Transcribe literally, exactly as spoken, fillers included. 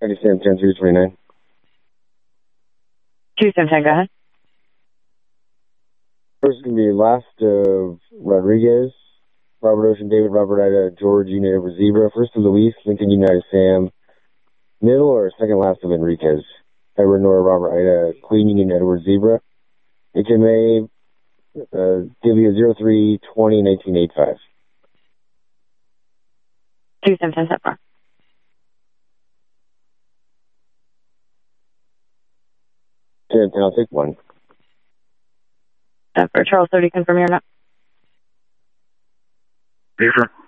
ninety-seven, ten, three twenty-nine. two seven ten, go ahead. First is going to be last of Rodriguez, Robert Ocean, David, Robert Ida, George, United Edward Zebra. First of Luis, Lincoln, United Sam. Middle or second last of Enriquez? Edward, Nora, Robert Ida, Queen, Union, Edward Zebra. H M A, uh, give you zero three twenty nineteen eighty-five. two seven ten, set far. ten, ten, I'll take one. Set for Charles thirty, confirm you're not. Different.